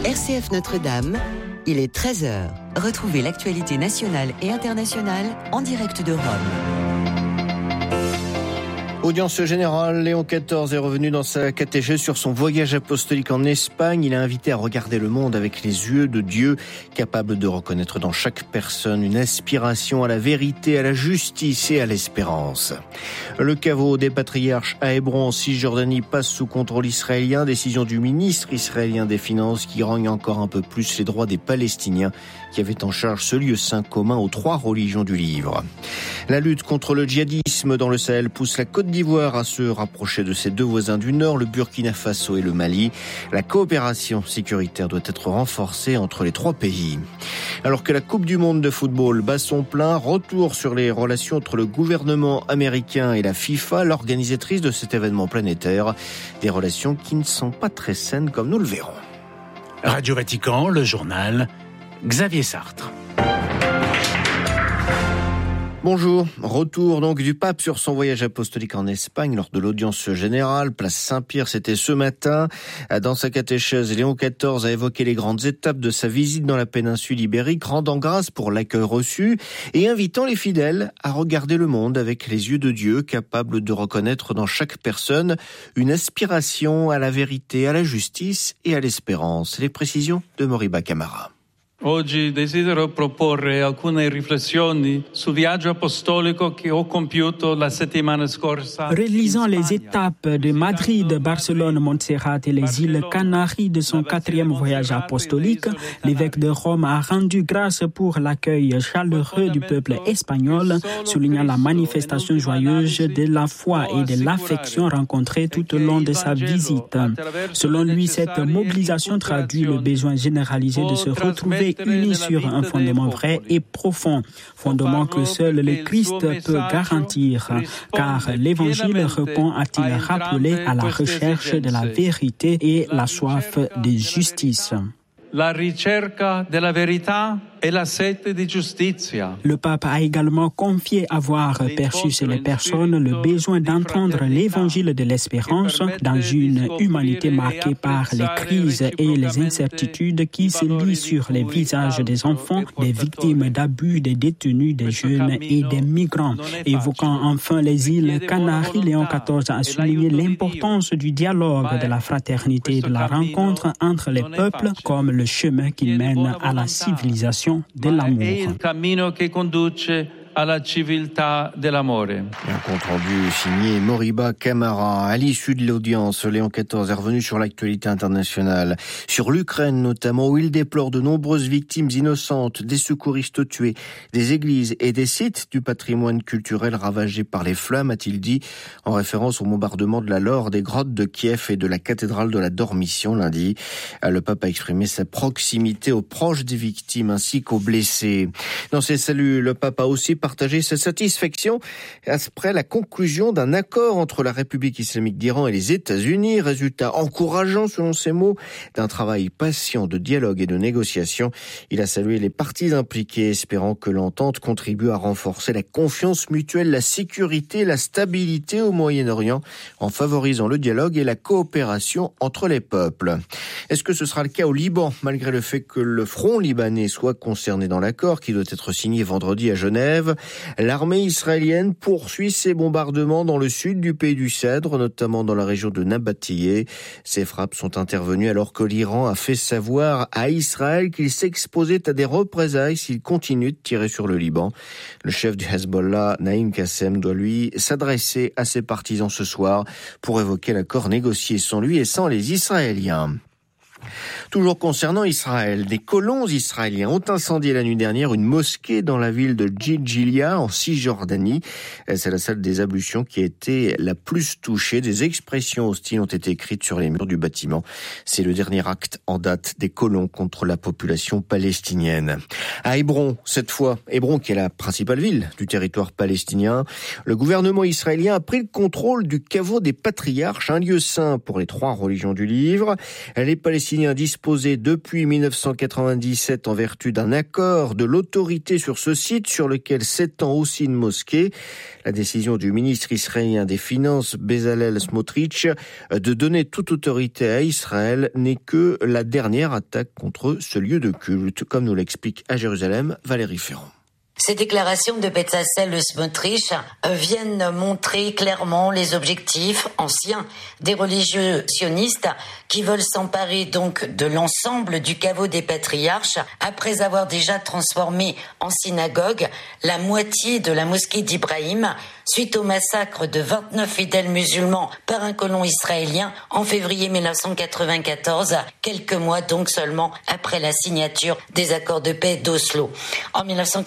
RCF Notre-Dame, il est 13h. Retrouvez l'actualité nationale et internationale en direct de Rome. Audience générale, Léon XIV est revenu dans sa catéchèse sur son voyage apostolique en Espagne. Il a invité à regarder le monde avec les yeux de Dieu, capable de reconnaître dans chaque personne une aspiration à la vérité, à la justice et à l'espérance. Le caveau des patriarches à Hébron en Cisjordanie passe sous contrôle israélien. Décision du ministre israélien des Finances qui rogne encore un peu plus les droits des Palestiniens qui avaient en charge ce lieu saint commun aux 3 religions du livre. La lutte contre le djihadisme dans le Sahel pousse la Côte d'Ivoire à se rapprocher de ses 2 voisins du Nord, le Burkina Faso et le Mali. La coopération sécuritaire doit être renforcée entre les 3 pays. Alors que la Coupe du Monde de football bat son plein, retour sur les relations entre le gouvernement américain et la FIFA, l'organisatrice de cet événement planétaire. Des relations qui ne sont pas très saines comme nous le verrons. Radio Vatican, le journal, Xavier Sartre. Bonjour, retour donc du pape sur son voyage apostolique en Espagne lors de l'audience générale, place Saint-Pierre, c'était ce matin. Dans sa catéchèse, Léon XIV a évoqué les grandes étapes de sa visite dans la péninsule ibérique, rendant grâce pour l'accueil reçu et invitant les fidèles à regarder le monde avec les yeux de Dieu, capable de reconnaître dans chaque personne une aspiration à la vérité, à la justice et à l'espérance. Les précisions de Moriba Camara. Oggi desidero proporre alcune riflessioni sul viaggio apostolico che ho compiuto la settimana scorsa. Relisant les étapes de Madrid, Barcelone, Montserrat et les îles Canaries de son 4e voyage apostolique, l'évêque de Rome a rendu grâce pour l'accueil chaleureux du peuple espagnol, soulignant la manifestation joyeuse de la foi et de l'affection rencontrée tout au long de sa visite. Selon lui, cette mobilisation traduit le besoin généralisé de se retrouver unis sur un fondement vrai et profond, fondement que seul le Christ peut garantir, car l'Évangile répond, a-t-il rappelé, à la recherche de la vérité et la soif de justice. La ricerca della verità e la sete di giustizia. Le pape a également confié avoir perçu chez les personnes le besoin d'entendre l'évangile de l'espérance dans une humanité marquée par les crises et les incertitudes qui se lisent sur les visages des enfants, des victimes d'abus, des détenus, des jeunes et des migrants. Évoquant enfin les îles Canaries, Léon XIV a souligné l'importance du dialogue, de la fraternité et de la rencontre entre les peuples comme le chemin qui mène à la civilisation de l'amour. Alla civiltà dell'amore. Un compte rendu signé Moriba Camara. À l'issue de l'audience, Léon XIV est revenu sur l'actualité internationale, sur l'Ukraine notamment, où il déplore de nombreuses victimes innocentes, des secouristes tués, des églises et des sites du patrimoine culturel ravagés par les flammes, a-t-il dit, en référence au bombardement de la Laure, des grottes de Kiev et de la cathédrale de la Dormition lundi. Le pape a exprimé sa proximité aux proches des victimes ainsi qu'aux blessés. Dans ses saluts, le pape a aussi partager sa satisfaction après la conclusion d'un accord entre la République islamique d'Iran et les États-Unis, résultat encourageant selon ses mots d'un travail patient de dialogue et de négociation. Il a salué les parties impliquées, espérant que l'entente contribue à renforcer la confiance mutuelle, la sécurité, la stabilité au Moyen-Orient, en favorisant le dialogue et la coopération entre les peuples. Est-ce que ce sera le cas au Liban, malgré le fait que le front libanais soit concerné dans l'accord qui doit être signé vendredi à Genève? L'armée israélienne poursuit ses bombardements dans le sud du pays du Cèdre, notamment dans la région de Nabatiyeh. Ces frappes sont intervenues alors que l'Iran a fait savoir à Israël qu'il s'exposait à des représailles s'il continue de tirer sur le Liban. Le chef du Hezbollah, Naïm Qassem, doit lui s'adresser à ses partisans ce soir pour évoquer l'accord négocié sans lui et sans les Israéliens. Toujours concernant Israël, des colons israéliens ont incendié la nuit dernière une mosquée dans la ville de Jiljilia en Cisjordanie. C'est la salle des ablutions qui a été la plus touchée. Des expressions hostiles ont été écrites sur les murs du bâtiment. C'est le dernier acte en date des colons contre la population palestinienne. À Hébron, cette fois, Hébron qui est la principale ville du territoire palestinien, le gouvernement israélien a pris le contrôle du caveau des patriarches, un lieu saint pour les 3 religions du livre. Les Palestiniens Palestiniens disposaient depuis 1997 en vertu d'un accord de l'autorité sur ce site sur lequel s'étend aussi une mosquée. La décision du ministre israélien des Finances, Bezalel Smotrich, de donner toute autorité à Israël n'est que la dernière attaque contre ce lieu de culte, comme nous l'explique à Jérusalem Valérie Ferrand. Ces déclarations de Bezalel Smotrich viennent montrer clairement les objectifs anciens des religieux sionistes qui veulent s'emparer donc de l'ensemble du caveau des patriarches après avoir déjà transformé en synagogue la moitié de la mosquée d'Ibrahim suite au massacre de 29 fidèles musulmans par un colon israélien en février 1994, quelques mois donc seulement après la signature des accords de paix d'Oslo. En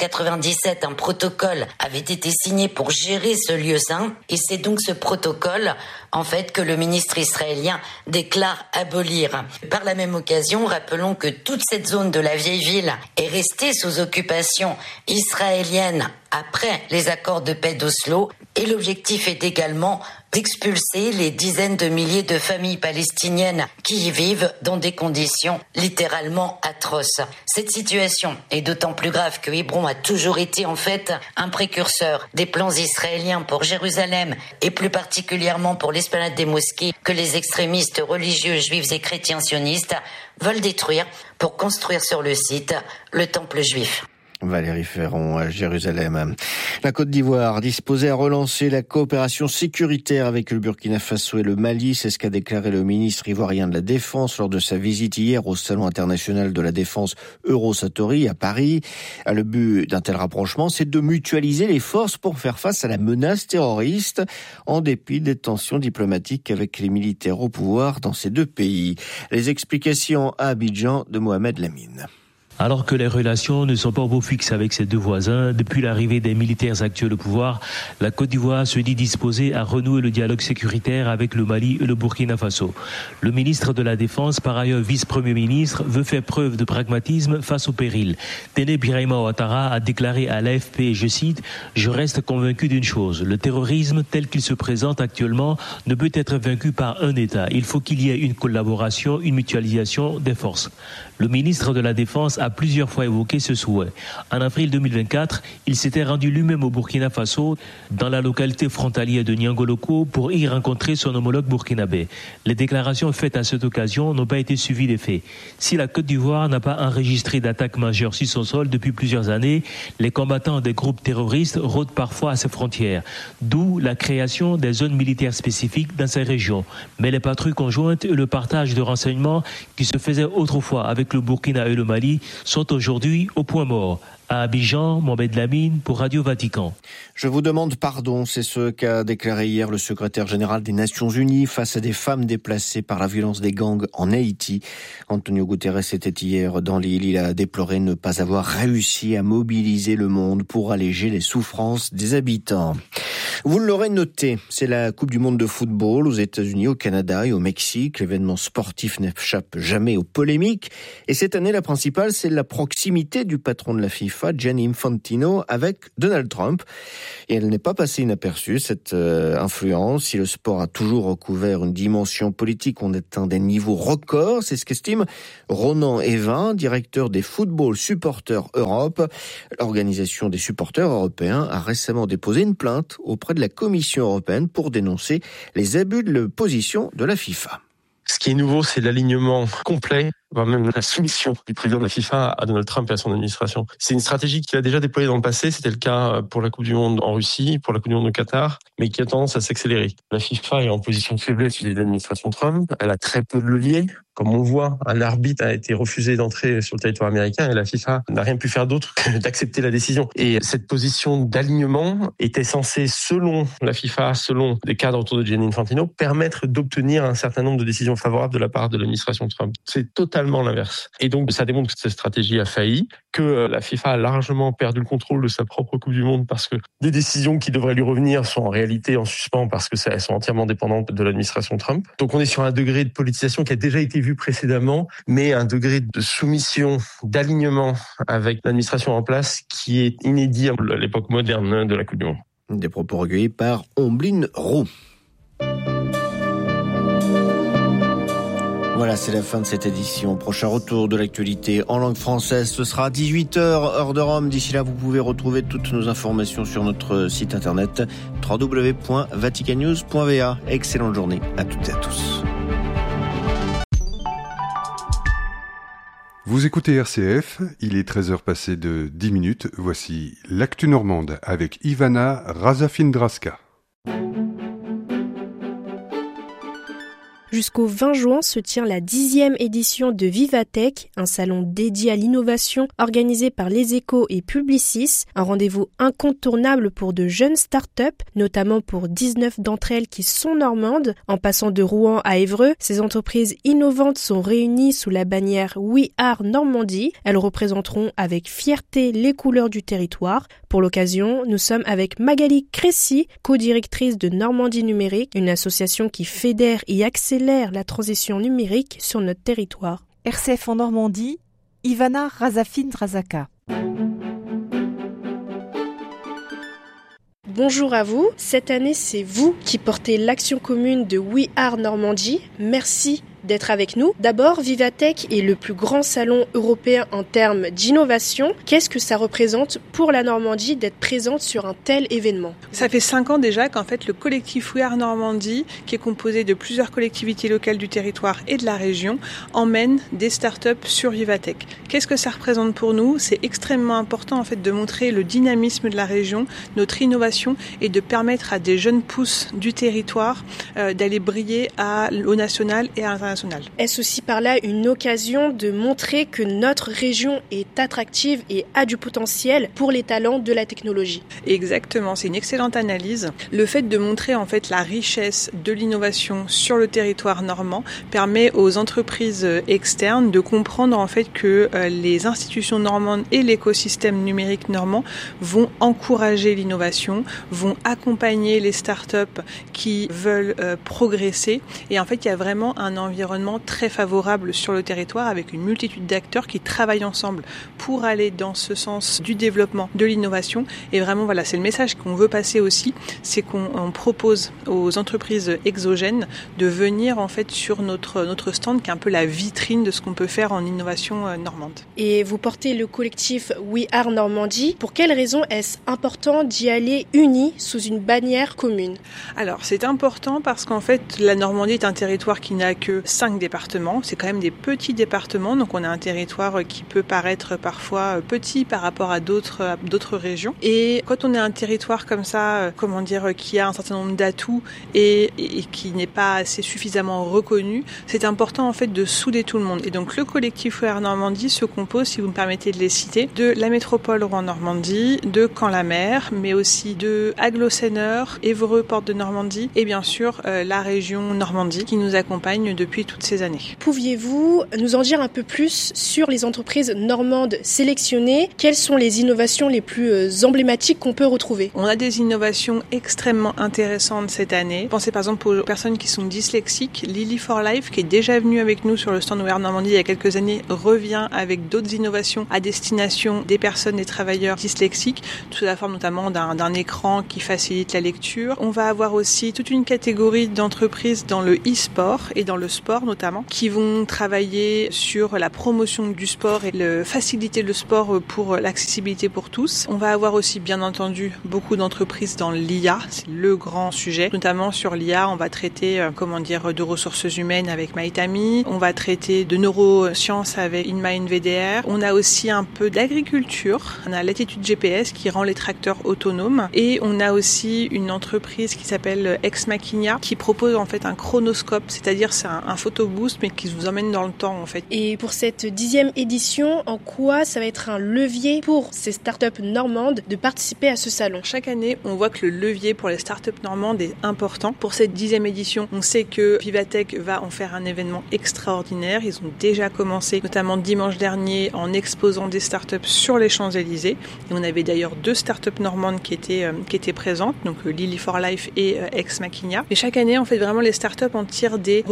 1997, un protocole avait été signé pour gérer ce lieu saint et c'est donc ce protocole en fait que le ministre israélien déclare abolir. Par la même occasion, rappelons que toute cette zone de la vieille ville est restée sous occupation israélienne après les accords de paix d'Oslo et l'objectif est également d'expulser les dizaines de milliers de familles palestiniennes qui y vivent dans des conditions littéralement atroces. Cette situation est d'autant plus grave que Hébron a toujours été en fait un précurseur des plans israéliens pour Jérusalem et plus particulièrement pour l'esplanade des mosquées que les extrémistes religieux juifs et chrétiens sionistes veulent détruire pour construire sur le site le temple juif. Valérie Ferron à Jérusalem. La Côte d'Ivoire disposée à relancer la coopération sécuritaire avec le Burkina Faso et le Mali, c'est ce qu'a déclaré le ministre ivoirien de la Défense lors de sa visite hier au Salon international de la défense Eurosatory à Paris. Le but d'un tel rapprochement, c'est de mutualiser les forces pour faire face à la menace terroriste, en dépit des tensions diplomatiques avec les militaires au pouvoir dans ces deux pays. Les explications à Abidjan de Mohamed Lamine. Alors que les relations ne sont pas au beau fixe avec ses deux voisins, depuis l'arrivée des militaires actuels au pouvoir, la Côte d'Ivoire se dit disposée à renouer le dialogue sécuritaire avec le Mali et le Burkina Faso. Le ministre de la Défense, par ailleurs vice-premier ministre, veut faire preuve de pragmatisme face au péril. Téné Birahima Ouattara a déclaré à l'AFP, je cite, « Je reste convaincu d'une chose, le terrorisme tel qu'il se présente actuellement ne peut être vaincu par un État. Il faut qu'il y ait une collaboration, une mutualisation des forces. » Le ministre de la Défense a plusieurs fois évoqué ce souhait. En avril 2024, il s'était rendu lui-même au Burkina Faso, dans la localité frontalière de Niangoloko, pour y rencontrer son homologue burkinabé. Les déclarations faites à cette occasion n'ont pas été suivies des faits. Si la Côte d'Ivoire n'a pas enregistré d'attaque majeure sur son sol depuis plusieurs années, les combattants des groupes terroristes rôdent parfois à ses frontières, d'où la création des zones militaires spécifiques dans ces régions. Mais les patrouilles conjointes et le partage de renseignements qui se faisaient autrefois avec le Burkina et le Mali sont aujourd'hui au point mort. À Abidjan, Mohamed Lamine pour Radio Vatican. Je vous demande pardon, c'est ce qu'a déclaré hier le secrétaire général des Nations Unies face à des femmes déplacées par la violence des gangs en Haïti. Antonio Guterres était hier dans l'île, il a déploré ne pas avoir réussi à mobiliser le monde pour alléger les souffrances des habitants. Vous l'aurez noté, c'est la Coupe du monde de football aux États-Unis, au Canada et au Mexique. L'événement sportif n'échappe jamais aux polémiques. Et cette année, la principale, c'est la proximité du patron de la FIFA, Gianni Infantino, avec Donald Trump. Et elle n'est pas passée inaperçue, cette influence. Si le sport a toujours recouvert une dimension politique, on atteint des niveaux records. C'est ce qu'estime Ronan Evin, directeur des Football Supporters Europe. L'organisation des supporters européens a récemment déposé une plainte auprès de la Commission européenne pour dénoncer les abus de position de la FIFA. Ce qui est nouveau, c'est l'alignement complet, voire même la soumission du président de la FIFA à Donald Trump et à son administration. C'est une stratégie qu'il a déjà déployée dans le passé. C'était le cas pour la Coupe du Monde en Russie, pour la Coupe du Monde au Qatar, mais qui a tendance à s'accélérer. La FIFA est en position de faiblesse vis-à-vis de l'administration Trump. Elle a très peu de leviers. Comme on voit, un arbitre a été refusé d'entrer sur le territoire américain et la FIFA n'a rien pu faire d'autre que d'accepter la décision. Et cette position d'alignement était censée, selon la FIFA, selon les cadres autour de Gianni Infantino, permettre d'obtenir un certain nombre de décisions favorables de la part de l'administration Trump. C'est totalement l'inverse. Et donc, ça démontre que cette stratégie a failli, que la FIFA a largement perdu le contrôle de sa propre Coupe du Monde parce que des décisions qui devraient lui revenir sont en réalité en suspens parce que elles sont entièrement dépendantes de l'administration Trump. Donc, on est sur un degré de politisation qui a déjà été vu précédemment, mais un degré de soumission, d'alignement avec l'administration en place qui est inédit à l'époque moderne de la Coupe du Monde. Des propos recueillis par Omblin Roux. Voilà, c'est la fin de cette édition. Prochain retour de l'actualité en langue française, ce sera à 18h, heure de Rome. D'ici là, vous pouvez retrouver toutes nos informations sur notre site internet www.vaticannews.va. Excellente journée à toutes et à tous. Vous écoutez RCF, il est 13h passé de 10 minutes. Voici l'actu normande avec Ivana Razafindraska. Jusqu'au 20 juin se tient la 10e édition de Vivatech, un salon dédié à l'innovation organisé par Les Échos et Publicis, un rendez-vous incontournable pour de jeunes start-up, notamment pour 19 d'entre elles qui sont normandes. En passant de Rouen à Évreux, ces entreprises innovantes sont réunies sous la bannière We Are Normandie. Elles représenteront avec fierté les couleurs du territoire. Pour l'occasion, nous sommes avec Magali Crécy, co-directrice de Normandie Numérique, une association qui fédère et accélère la transition numérique sur notre territoire. RCF en Normandie, Ivana Razafindraska. Bonjour à vous. Cette année, c'est vous qui portez l'action commune de We Are Normandie. Merci d'être avec nous. D'abord, Vivatech est le plus grand salon européen en termes d'innovation. Qu'est-ce que ça représente pour la Normandie d'être présente sur un tel événement ? Ça fait 5 ans déjà qu'en fait le collectif We Are Normandie, qui est composé de plusieurs collectivités locales du territoire et de la région, emmène des startups sur Vivatech. Qu'est-ce que ça représente pour nous ? C'est extrêmement important en fait de montrer le dynamisme de la région, notre innovation et de permettre à des jeunes pousses du territoire d'aller briller au national et à l'international. Est-ce aussi par là une occasion de montrer que notre région est attractive et a du potentiel pour les talents de la technologie ? Exactement, c'est une excellente analyse. Le fait de montrer en fait la richesse de l'innovation sur le territoire normand permet aux entreprises externes de comprendre en fait que les institutions normandes et l'écosystème numérique normand vont encourager l'innovation, vont accompagner les startups qui veulent progresser. Et en fait, il y a vraiment un environnement très favorable sur le territoire avec une multitude d'acteurs qui travaillent ensemble pour aller dans ce sens du développement de l'innovation. Et vraiment, voilà, c'est le message qu'on veut passer aussi, c'est qu'on propose aux entreprises exogènes de venir en fait sur notre stand qui est un peu la vitrine de ce qu'on peut faire en innovation normande. Et vous portez le collectif We Are Normandie. Pour quelles raisons est-ce important d'y aller unis sous une bannière commune ? Alors, c'est important parce qu'en fait, la Normandie est un territoire qui n'a que 5 départements. C'est quand même des petits départements, donc on a un territoire qui peut paraître parfois petit par rapport à d'autres régions. Et quand on est un territoire comme ça, qui a un certain nombre d'atouts et qui n'est pas assez suffisamment reconnu, c'est important en fait de souder tout le monde. Et donc le collectif We Are Normandie se compose, si vous me permettez de les citer, de la métropole Rouen-Normandie, de Caen-la-Mer, mais aussi de Aglo-Seineur, Évreux, Porte de Normandie et bien sûr la région Normandie qui nous accompagne depuis toutes ces années. Pouviez-vous nous en dire un peu plus sur les entreprises normandes sélectionnées ? Quelles sont les innovations les plus emblématiques qu'on peut retrouver ? On a des innovations extrêmement intéressantes cette année. Pensez par exemple aux personnes qui sont dyslexiques. Lily for Life, qui est déjà venue avec nous sur le stand We Are Normandie il y a quelques années, revient avec d'autres innovations à destination des personnes, des travailleurs dyslexiques, sous la forme notamment d'un écran qui facilite la lecture. On va avoir aussi toute une catégorie d'entreprises dans le e-sport et dans le sport notamment, qui vont travailler sur la promotion du sport et faciliter le sport pour l'accessibilité pour tous. On va avoir aussi bien entendu beaucoup d'entreprises dans l'IA, c'est le grand sujet. Notamment sur l'IA, on va traiter de ressources humaines avec Maitami, on va traiter de neurosciences avec InMind VDR. On a aussi un peu d'agriculture, on a Latitude GPS qui rend les tracteurs autonomes et on a aussi une entreprise qui s'appelle Ex Machina qui propose en fait un chronoscope, c'est-à-dire c'est un photoboost mais qui vous emmène dans le temps en fait. Et pour cette 10e édition, en quoi ça va être un levier pour ces startups normandes de participer à ce salon ? Chaque année, on voit que le levier pour les startups normandes est important. Pour cette 10e édition, on sait que Vivatech va en faire un événement extraordinaire. Ils ont déjà commencé, notamment dimanche dernier, en exposant des startups sur les Champs-Élysées. Et on avait d'ailleurs 2 startups normandes qui étaient présentes, donc Lily for Life et Ex Machina. Et chaque année, en fait, vraiment, les startups en tirent des retours extraordinaires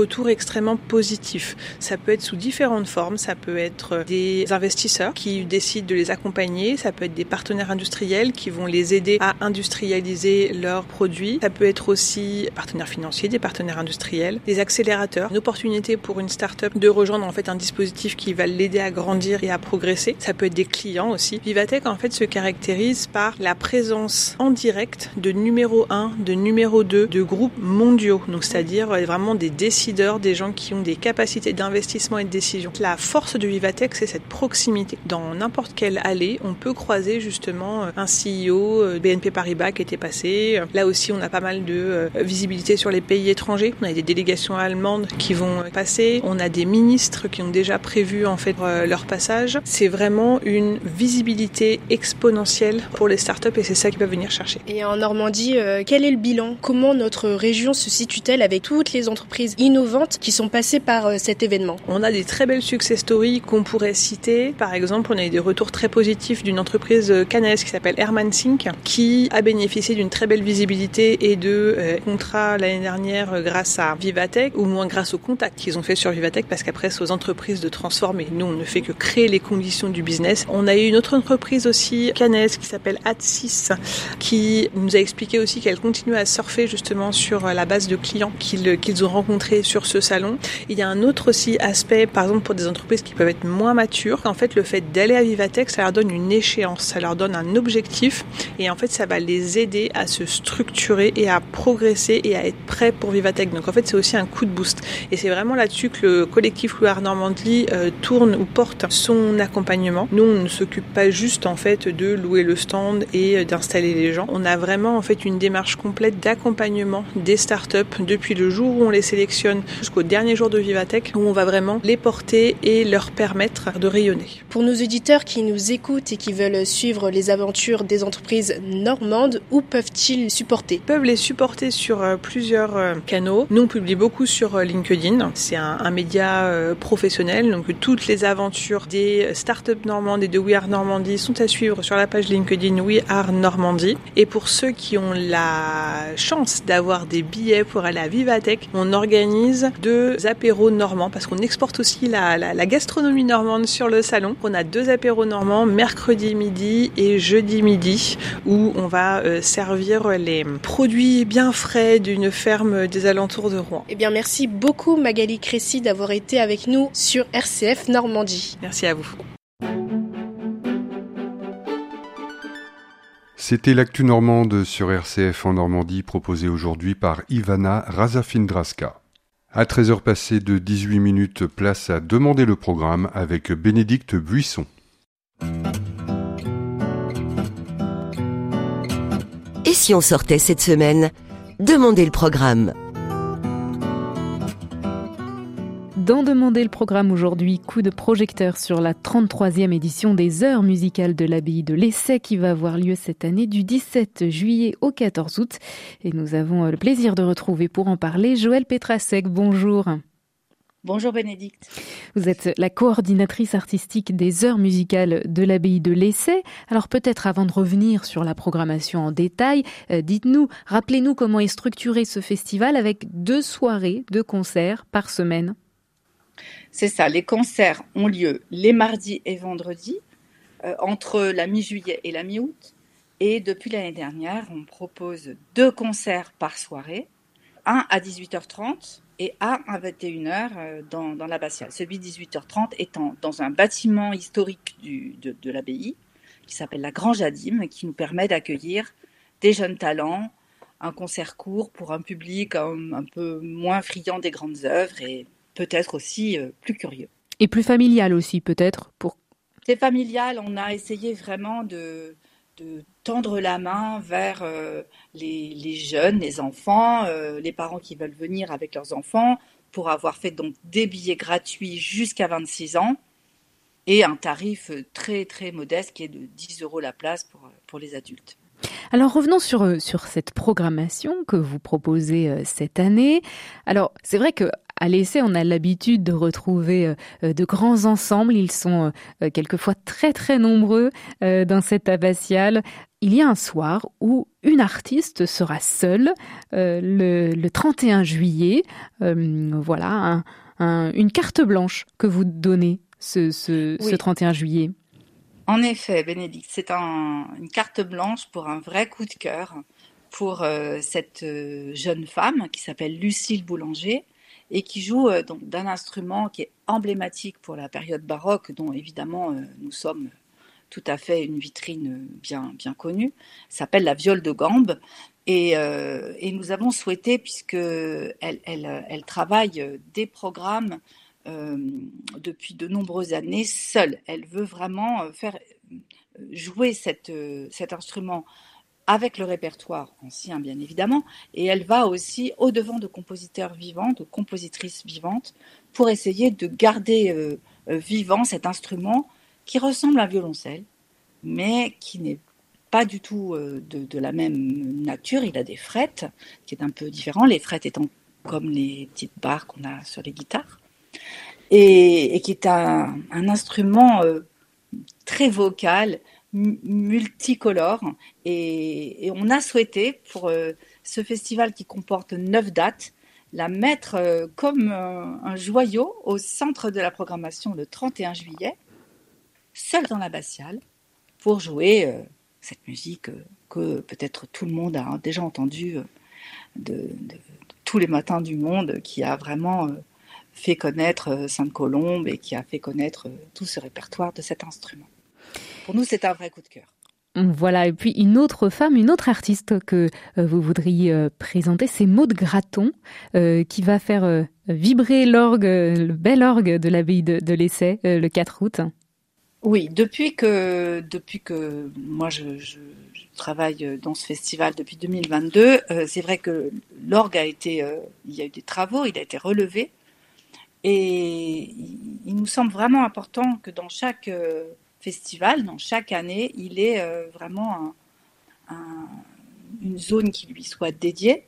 extrêmement positif. Ça peut être sous différentes formes, ça peut être des investisseurs qui décident de les accompagner, ça peut être des partenaires industriels qui vont les aider à industrialiser leurs produits, ça peut être aussi des partenaires financiers, des partenaires industriels, des accélérateurs, une opportunité pour une start-up de rejoindre en fait un dispositif qui va l'aider à grandir et à progresser. Ça peut être des clients aussi. Vivatech en fait se caractérise par la présence en direct de numéro 1, de numéro 2, de groupes mondiaux, donc c'est-à-dire vraiment des décideurs, des gens qui ont des capacités d'investissement et de décision. La force de Vivatech, c'est cette proximité. Dans n'importe quelle allée, on peut croiser justement un CEO BNP Paribas qui était passé. Là aussi, on a pas mal de visibilité sur les pays étrangers. On a des délégations allemandes qui vont passer. On a des ministres qui ont déjà prévu en fait leur passage. C'est vraiment une visibilité exponentielle pour les startups et c'est ça qu'ils peuvent venir chercher. Et en Normandie, quel est le bilan ? Comment notre région se situe-t-elle avec toutes les entreprises innovantes qui sont passées par cet événement ? On a des très belles success stories qu'on pourrait citer. Par exemple, on a eu des retours très positifs d'une entreprise caennaise qui s'appelle Herman Sync, qui a bénéficié d'une très belle visibilité et de contrats l'année dernière grâce à Vivatech, ou moins grâce aux contacts qu'ils ont fait sur Vivatech, parce qu'après c'est aux entreprises de transformer. Nous, on ne fait que créer les conditions du business. On a eu une autre entreprise aussi caennaise qui s'appelle Ad6, qui nous a expliqué aussi qu'elle continue à surfer justement sur la base de clients qu'ils ont rencontrés sur ce salon. Il y a un autre aussi aspect, par exemple pour des entreprises qui peuvent être moins matures, en fait le fait d'aller à Vivatech, ça leur donne une échéance, ça leur donne un objectif et en fait ça va les aider à se structurer et à progresser et à être prêts pour Vivatech. Donc en fait c'est aussi un coup de boost et c'est vraiment là-dessus que le collectif Loire Normandie tourne ou porte son accompagnement. Nous on ne s'occupe pas juste en fait de louer le stand et d'installer les gens. On a vraiment en fait une démarche complète d'accompagnement des startups depuis le jour où on les sélectionne jusqu'au dernier jour de Vivatech, où on va vraiment les porter et leur permettre de rayonner. Pour nos auditeurs qui nous écoutent et qui veulent suivre les aventures des entreprises normandes, où peuvent-ils supporter ? Ils peuvent les supporter sur plusieurs canaux. Nous, on publie beaucoup sur LinkedIn. C'est un média professionnel, donc toutes les aventures des startups normandes et de We Are Normandie sont à suivre sur la page LinkedIn We Are Normandie. Et pour ceux qui ont la chance d'avoir des billets pour aller à Vivatech, on organise 2 apéros normands parce qu'on exporte aussi la gastronomie normande sur le salon. On a 2 apéros normands mercredi midi et jeudi midi où on va servir les produits bien frais d'une ferme des alentours de Rouen. Eh bien, merci beaucoup Magali Crécy d'avoir été avec nous sur RCF Normandie. Merci à vous. C'était l'actu normande sur RCF en Normandie proposée aujourd'hui par Ivana Razafindraska. À 13h passées de 18 minutes, place à demander le programme avec Bénédicte Buisson. Et si on sortait cette semaine ? Demandez le programme. Dans Demander le programme aujourd'hui, coup de projecteur sur la 33e édition des Heures musicales de l'abbaye de Lessay qui va avoir lieu cette année du 17 juillet au 14 août. Et nous avons le plaisir de retrouver pour en parler Joëlle Petrasek. Bonjour. Bonjour Bénédicte. Vous êtes la coordinatrice artistique des Heures musicales de l'abbaye de Lessay. Alors peut-être avant de revenir sur la programmation en détail, dites-nous, rappelez-nous comment est structuré ce festival avec 2 soirées, 2 concerts par semaine. C'est ça, les concerts ont lieu les mardis et vendredis, entre la mi-juillet et la mi-août. Et depuis l'année dernière, on propose 2 concerts par soirée, un à 18h30 et un à 21h dans l'abbatiale. Celui de 18h30 étant dans un bâtiment historique de l'abbaye, qui s'appelle la Grange Adim, qui nous permet d'accueillir des jeunes talents, un concert court pour un public un peu moins friand des grandes œuvres et peut-être aussi plus curieux. Et plus familial aussi, peut-être pour... C'est familial, on a essayé vraiment de tendre la main vers les jeunes, les enfants, les parents qui veulent venir avec leurs enfants, pour avoir fait donc des billets gratuits jusqu'à 26 ans et un tarif très très modeste qui est de 10 € la place pour les adultes. Alors revenons sur cette programmation que vous proposez cette année. Alors c'est vrai que à Lessay, on a l'habitude de retrouver de grands ensembles. Ils sont quelquefois très très nombreux dans cette abbatiale. il y a un soir où une artiste sera seule le 31 juillet. Voilà, une carte blanche que vous donnez ce 31 juillet. En effet, Bénédicte, c'est une carte blanche pour un vrai coup de cœur pour cette jeune femme qui s'appelle Lucille Boulanger et qui joue donc d'un instrument qui est emblématique pour la période baroque, dont évidemment nous sommes tout à fait une vitrine bien connue, s'appelle la viole de gambe. Et nous avons souhaité, puisque elle travaille des programmes depuis de nombreuses années seule. Elle veut vraiment faire jouer cet instrument avec le répertoire ancien, bien évidemment, et elle va aussi au-devant de compositeurs vivants, de compositrices vivantes, pour essayer de garder vivant cet instrument qui ressemble à un violoncelle, mais qui n'est pas du tout de la même nature. Il a des frettes, qui est un peu différent, les frettes étant comme les petites barres qu'on a sur les guitares, et qui est un instrument très vocal, multicolore, et on a souhaité, pour ce festival qui comporte 9 dates, la mettre comme un joyau au centre de la programmation le 31 juillet, seule dans l'abbatiale, pour jouer cette musique que peut-être tout le monde a déjà entendue de tous les matins du monde, qui a vraiment fait connaître Sainte-Colombe et qui a fait connaître tout ce répertoire de cet instrument. Pour nous, c'est un vrai coup de cœur. Voilà, et puis une autre femme, une autre artiste que vous voudriez présenter, c'est Maude Graton, qui va faire vibrer l'orgue, le bel orgue de l'abbaye de l'Essai, le 4 août. Oui, depuis que moi je travaille dans ce festival depuis 2022, c'est vrai que l'orgue il y a eu des travaux, il a été relevé, et il nous semble vraiment important que dans chaque festival, dans chaque année, il ait vraiment une zone qui lui soit dédiée,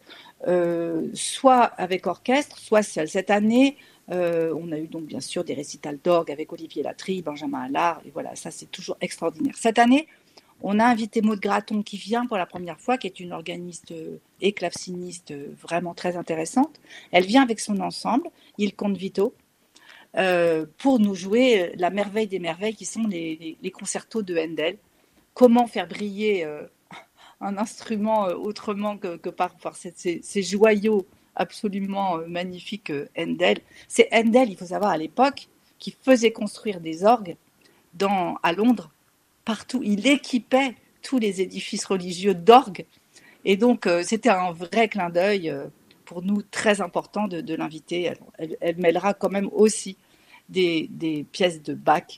soit avec orchestre, soit seul. Cette année, on a eu donc bien sûr des récitals d'orgue avec Olivier Latry, Benjamin Allard, et voilà, ça c'est toujours extraordinaire. Cette année, on a invité Maude Graton qui vient pour la première fois, qui est une organiste et claveciniste vraiment très intéressante. Elle vient avec son ensemble, Il Conte Vito, pour nous jouer la merveille des merveilles qui sont les concertos de Handel. Comment faire briller un instrument autrement que par ces joyaux absolument magnifiques Handel. C'est Handel, il faut savoir, à l'époque, qui faisait construire des orgues à Londres, partout. Il équipait tous les édifices religieux d'orgues. Et donc, c'était un vrai clin d'œil pour nous très important de l'inviter. Elle mêlera quand même aussi des pièces de Bach.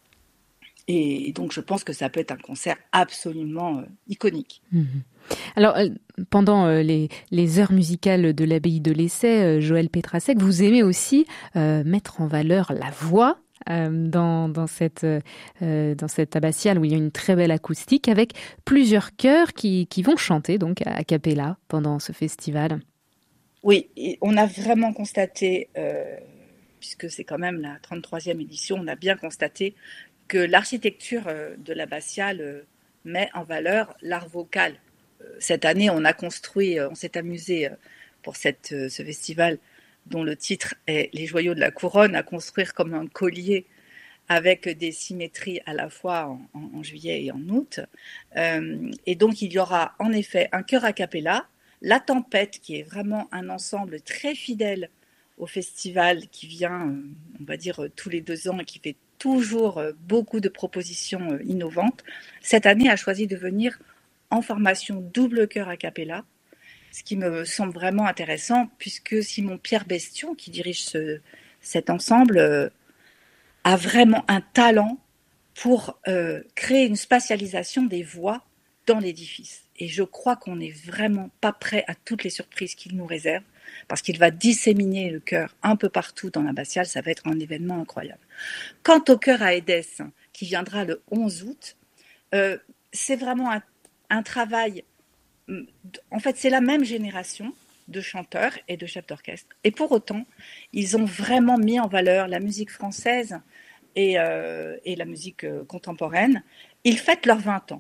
Et donc, je pense que ça peut être un concert absolument iconique. Mmh. Alors, pendant les heures musicales de l'abbaye de l'Essai, Joël Petrasek, vous aimez aussi mettre en valeur la voix dans cette abbatiale où il y a une très belle acoustique avec plusieurs chœurs qui vont chanter donc a cappella pendant ce festival. Oui, on a vraiment constaté, puisque c'est quand même la 33e édition, on a bien constaté que l'architecture de l'abbatiale met en valeur l'art vocal. Cette année, on s'est amusé pour ce festival dont le titre est Les joyaux de la couronne, à construire comme un collier avec des symétries à la fois en juillet et en août. Et donc, il y aura en effet un chœur a cappella, La Tempête, qui est vraiment un ensemble très fidèle au festival, qui vient, on va dire, tous les 2 ans et qui fait toujours beaucoup de propositions innovantes. Cette année, a choisi de venir en formation double chœur a cappella, ce qui me semble vraiment intéressant, puisque Simon-Pierre Bestion, qui dirige cet ensemble, a vraiment un talent pour créer une spatialisation des voix dans l'édifice. Et je crois qu'on n'est vraiment pas prêt à toutes les surprises qu'il nous réserve, parce qu'il va disséminer le chœur un peu partout dans l'abbatiale. Ça va être un événement incroyable. Quant au chœur à Édesse, qui viendra le 11 août, c'est vraiment un travail. En fait, c'est la même génération de chanteurs et de chefs d'orchestre. Et pour autant, ils ont vraiment mis en valeur la musique française et la musique contemporaine. Ils fêtent leurs 20 ans.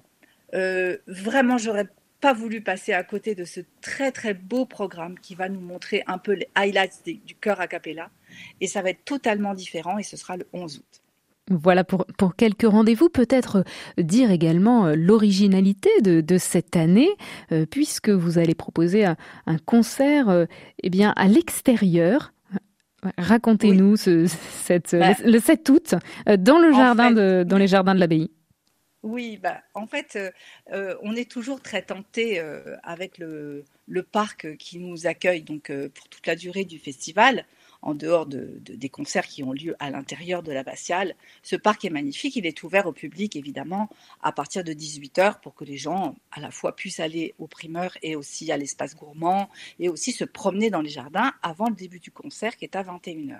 Vraiment, j'aurais pas voulu passer à côté de ce très très beau programme qui va nous montrer un peu les highlights du chœur a cappella. Et ça va être totalement différent et ce sera le 11 août. Voilà pour quelques rendez-vous. Peut-être dire également l'originalité de cette année, puisque vous allez proposer un concert à l'extérieur. Racontez-nous le 7 août dans le dans les jardins de l'abbaye. Oui, en fait, on est toujours très tenté avec le parc qui nous accueille donc pour toute la durée du festival, en dehors des concerts qui ont lieu à l'intérieur de l'abbatiale. Ce parc est magnifique, il est ouvert au public évidemment à partir de 18h pour que les gens à la fois puissent aller au primeur et aussi à l'espace gourmand et aussi se promener dans les jardins avant le début du concert qui est à 21h.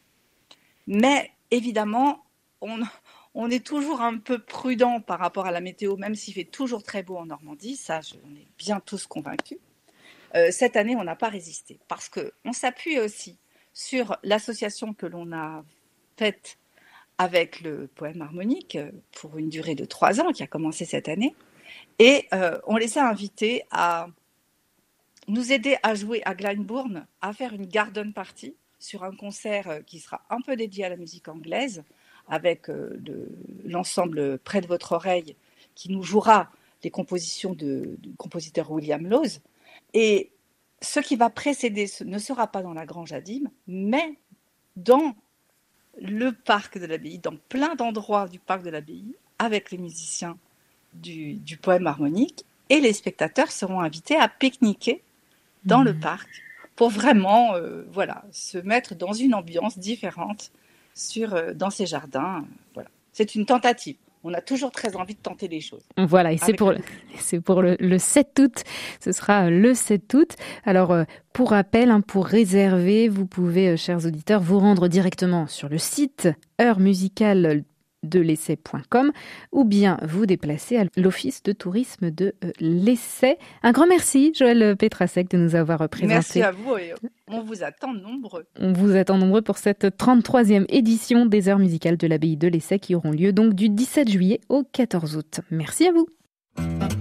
Mais évidemment, on est toujours un peu prudent par rapport à la météo, même s'il fait toujours très beau en Normandie, ça on est bien tous convaincus. Cette année, on n'a pas résisté parce qu'on s'appuie aussi sur l'association que l'on a faite avec le poème harmonique pour une durée de 3 ans qui a commencé cette année. Et on les a invités à nous aider à jouer à Glyndebourne, à faire une garden party sur un concert qui sera un peu dédié à la musique anglaise avec l'ensemble Près de votre oreille qui nous jouera les compositions du compositeur William Lowes. Et ce qui va précéder ne sera pas dans la Grange Adim, mais dans le parc de l'abbaye, dans plein d'endroits du parc de l'abbaye, avec les musiciens du poème harmonique, et les spectateurs seront invités à pique-niquer dans le parc pour vraiment se mettre dans une ambiance différente dans ces jardins. Voilà. C'est une tentative. On a toujours très envie de tenter les choses. Voilà, et c'est pour le 7 août. Ce sera le 7 août. Alors, pour rappel, pour réserver, vous pouvez, chers auditeurs, vous rendre directement sur le site heure-musicale-de-l'Essai.com ou bien vous déplacer à l'Office de tourisme de l'Essai. Un grand merci, Joëlle Pétrasek, de nous avoir présenté. Merci à vous et on vous attend nombreux. On vous attend nombreux pour cette 33e édition des Heures musicales de l'Abbaye de l'Essai qui auront lieu donc du 17 juillet au 14 août. Merci à vous.